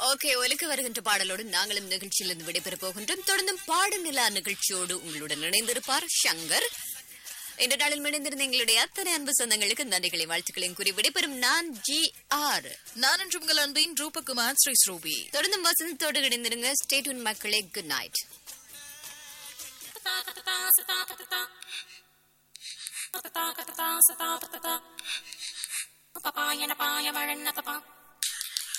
Okay, ஒலிக்கு வருகின்ற பாடலோடு நாங்களும் நிகழ்ச்சியிலிருந்து விடைபெறப் போகின்றோம். தொடர்ந்தும் பாடும் நிலா நிகழ்ச்சியோடு உங்களுடன் இணைந்திருப்பார் சங்கர். இந்த நாளில் இணைந்திருந்த எங்களுடைய அத்தனை அன்பு சொந்தங்களுக்கு நன்றிகளை வாழ்த்துக்களையும் கூறி விடைபெறும் நான் GR. நான் என்று உங்கள் அன்பின் ரூபகுமார் ஸ்ரீ ஸ்ரூபி. தொடர்ந்தும் வசந்தத்தோடு இணைந்திருங்க. ஸ்டே டியூன் மக்களே. Good night. Papaya na paya,